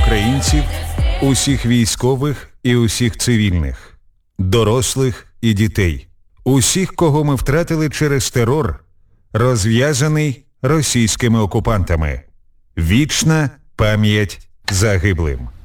українців, усіх військових і усіх цивільних, дорослих і дітей, усіх, кого ми втратили через терор, розв'язаний російськими окупантами. Вічна пам'ять загиблим.